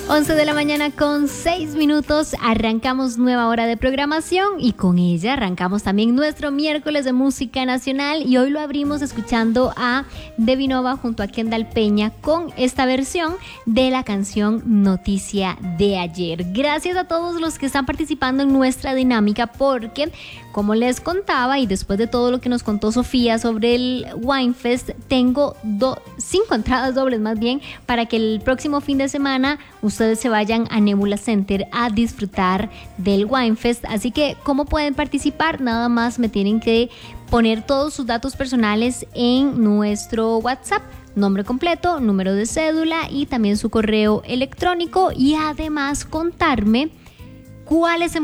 11 de la mañana con 6 minutos, arrancamos nueva hora de programación y con ella arrancamos también nuestro miércoles de música nacional y hoy lo abrimos escuchando a Devinova junto a Kendall Peña con esta versión de la canción Noticia de Ayer. Gracias a todos los que están participando en nuestra dinámica porque, como les contaba y después de todo lo que nos contó Sofía sobre el Winefest, tengo 5 entradas dobles más bien para que el próximo fin de semana ustedes se vayan a Nebula Center a disfrutar del Winefest. Así que, ¿cómo pueden participar? Nada más me tienen que poner todos sus datos personales en nuestro WhatsApp. Nombre completo, número de cédula y también su correo electrónico y además contarme cuál es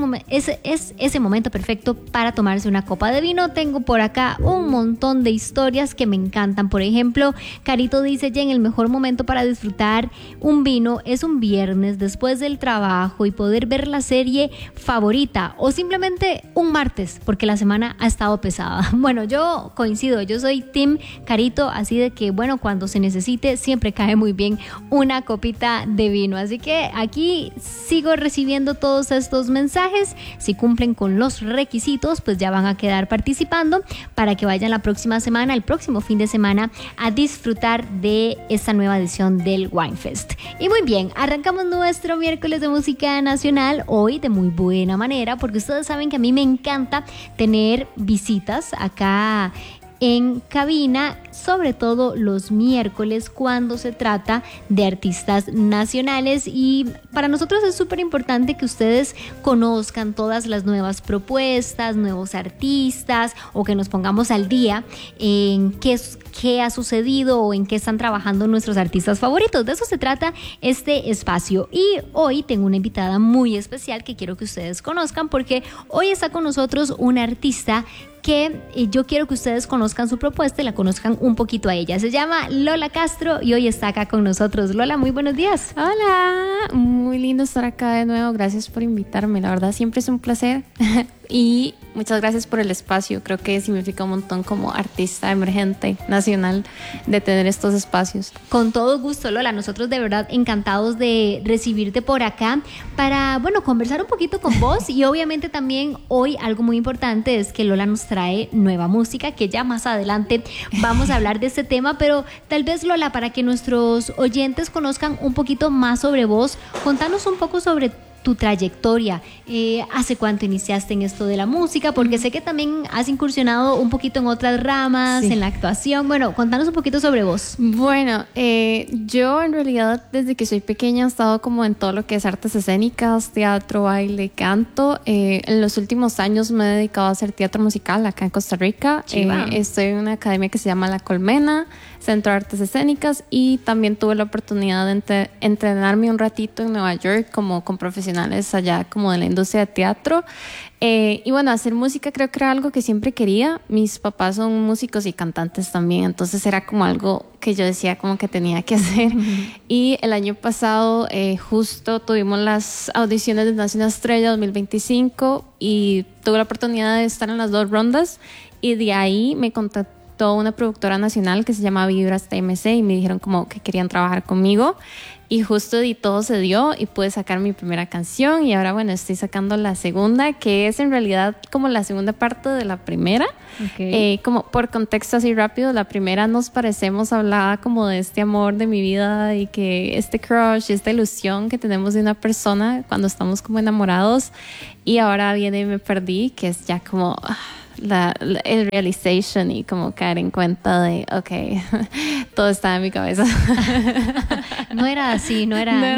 ese momento perfecto para tomarse una copa de vino. Tengo por acá un montón de historias que me encantan. Por ejemplo, Carito dice: Jen, el mejor momento para disfrutar un vino es un viernes después del trabajo y poder ver la serie favorita, o simplemente un martes porque la semana ha estado pesada. Bueno, yo coincido, yo soy team Carito, así de que bueno, cuando se necesite siempre cae muy bien una copita de vino. Así que aquí sigo recibiendo todos estos mensajes. Si cumplen con los requisitos, pues ya van a quedar participando para que vayan la próxima semana, el próximo fin de semana, a disfrutar de esta nueva edición del Winefest. Y muy bien, arrancamos nuestro miércoles de música nacional hoy de muy buena manera, porque ustedes saben que a mí me encanta tener visitas acá en cabina, sobre todo los miércoles cuando se trata de artistas nacionales, y para nosotros es súper importante que ustedes conozcan todas las nuevas propuestas, nuevos artistas, o que nos pongamos al día en qué ha sucedido o en qué están trabajando nuestros artistas favoritos. De eso se trata este espacio, y hoy tengo una invitada muy especial que quiero que ustedes conozcan, porque hoy está con nosotros una artista que yo quiero que ustedes conozcan su propuesta y la conozcan un poquito a ella. Se llama Lola Castro y hoy está acá con nosotros. Lola, muy buenos días. Hola, muy lindo estar acá de nuevo. Gracias por invitarme. La verdad siempre es un placer. Y muchas gracias por el espacio. Creo que significa un montón como artista emergente nacional de tener estos espacios. Con todo gusto, Lola. Nosotros de verdad encantados de recibirte por acá para, bueno, conversar un poquito con vos. Y obviamente también hoy algo muy importante es que Lola nos trae nueva música, que ya más adelante vamos a hablar de este tema. Pero tal vez, Lola, para que nuestros oyentes conozcan un poquito más sobre vos, contanos un poco sobre tu trayectoria. ¿Hace cuánto iniciaste en esto de la música? Porque sé que también has incursionado un poquito en otras ramas, sí, en la actuación. Bueno, contanos un poquito sobre vos. Bueno, yo en realidad desde que soy pequeña he estado como en todo lo que es artes escénicas, teatro, baile, canto. En los últimos años me he dedicado a hacer teatro musical acá en Costa Rica. Estoy en una academia que se llama La Colmena, Centro de Artes Escénicas, y también tuve la oportunidad de entrenarme un ratito en Nueva York como con profesionales allá como de la industria de teatro. Y bueno, hacer música creo que era algo que siempre quería. Mis papás son músicos y cantantes también, entonces era como algo que yo decía como que tenía que hacer. Y el año pasado justo tuvimos las audiciones de Nace una Estrella 2025 y tuve la oportunidad de estar en las 2 rondas, y de ahí me contactó una productora nacional que se llama Vibras TMC y me dijeron como que querían trabajar conmigo, y justo y todo se dio y pude sacar mi primera canción, y ahora bueno, estoy sacando la segunda, que es en realidad como la segunda parte de la primera. Okay. Como por contexto así rápido, la primera Nos Parecemos hablaba como de este amor de mi vida y que este crush, esta ilusión que tenemos de una persona cuando estamos como enamorados, y ahora viene Me Perdí, que es ya como el realization y como caer en cuenta de okay, todo está en mi cabeza. No era así.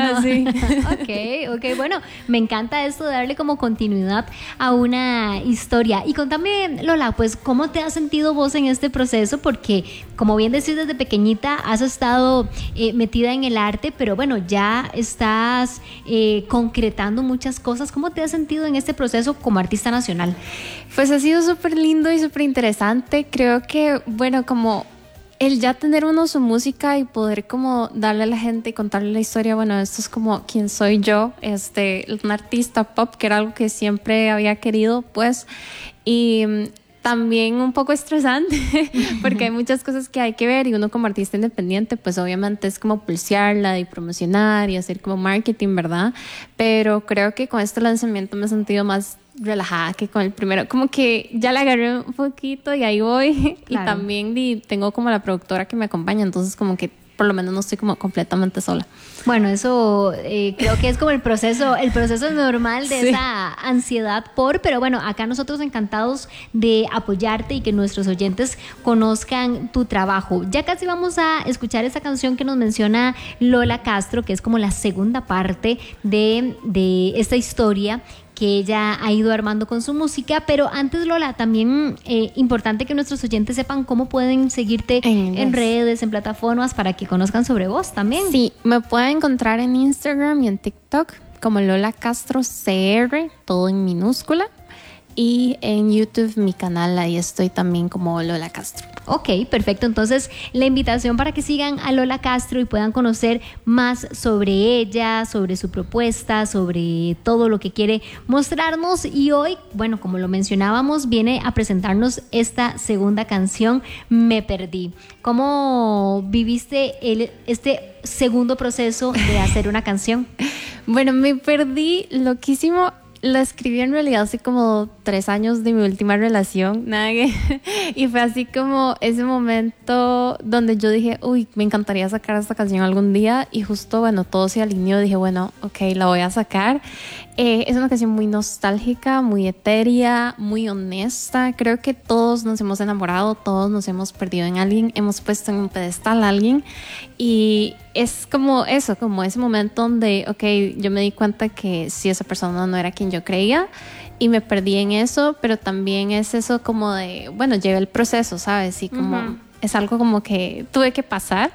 Okay, bueno, me encanta esto de darle como continuidad a una historia. Y contame, Lola, pues ¿cómo te has sentido vos en este proceso? Porque como bien decís, desde pequeñita has estado metida en el arte, pero bueno, ya estás concretando muchas cosas. ¿Cómo te has sentido en este proceso como artista nacional? Pues ha sido súper lindo y súper interesante. Creo que, bueno, como el ya tener uno su música y poder como darle a la gente y contarle la historia, bueno, esto es como quién soy yo, un artista pop, que era algo que siempre había querido, pues, y también un poco estresante porque hay muchas cosas que hay que ver y uno como artista independiente pues obviamente es como pulsearla y promocionar y hacer como marketing, ¿verdad? Pero creo que con este lanzamiento me he sentido más relajada que con el primero, como que ya la agarré un poquito y ahí voy. Claro. Y también tengo como la productora que me acompaña, entonces como que por lo menos no estoy como completamente sola. Bueno, eso creo que es como el proceso normal de esa ansiedad pero bueno, acá nosotros encantados de apoyarte y que nuestros oyentes conozcan tu trabajo. Ya casi vamos a escuchar esa canción que nos menciona Lola Castro, que es como la segunda parte de esta historia que ella ha ido armando con su música, pero antes, Lola, también importante que nuestros oyentes sepan cómo pueden seguirte en redes, en plataformas, para que conozcan sobre vos también. Sí, me pueden encontrar en Instagram y en TikTok como Lola Castro CR, todo en minúscula, y en YouTube mi canal, ahí estoy también como Lola Castro. Ok, perfecto. Entonces, la invitación para que sigan a Lola Castro y puedan conocer más sobre ella, sobre su propuesta, sobre todo lo que quiere mostrarnos. Y hoy, bueno, como lo mencionábamos, viene a presentarnos esta segunda canción, Me Perdí. ¿Cómo viviste este segundo proceso de hacer una canción? Bueno, Me Perdí, loquísimo. Lo escribí en realidad hace como 3 años de mi última relación, y fue así como ese momento donde yo dije, uy, me encantaría sacar esta canción algún día, y justo, bueno, todo se alineó, dije, bueno, ok, la voy a sacar. Es una canción muy nostálgica, muy etérea, muy honesta. Creo que todos nos hemos enamorado, todos nos hemos perdido en alguien, hemos puesto en un pedestal a alguien, y es como eso, como ese momento donde, ok, yo me di cuenta que sí, esa persona no era quien yo creía y me perdí en eso, pero también es eso como de, bueno, llevé el proceso, ¿sabes? Y como es algo como que tuve que pasar.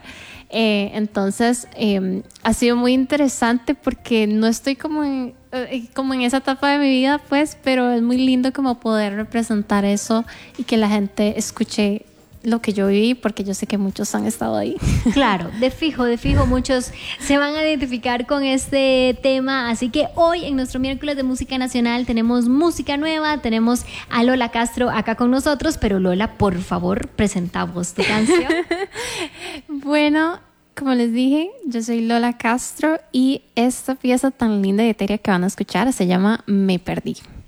Entonces ha sido muy interesante porque no estoy como en esa etapa de mi vida, pues, pero es muy lindo como poder representar eso y que la gente escuche lo que yo viví, porque yo sé que muchos han estado ahí. Claro, de fijo, muchos se van a identificar con este tema, así que hoy en nuestro miércoles de música nacional tenemos música nueva, tenemos a Lola Castro acá con nosotros, pero Lola, por favor, presenta vos tu canción. Bueno, como les dije, yo soy Lola Castro y esta pieza tan linda y etérea que van a escuchar se llama Me Perdí.